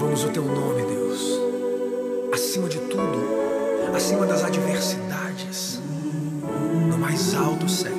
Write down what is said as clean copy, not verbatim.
louvamos o teu nome, Deus. Acima de tudo, acima das adversidades, no mais alto céu,